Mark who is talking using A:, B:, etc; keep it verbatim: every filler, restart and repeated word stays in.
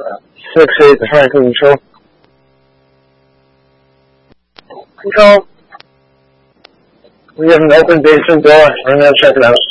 A: six eight, try control. Control. We have an open basement door. I'm going to check it out.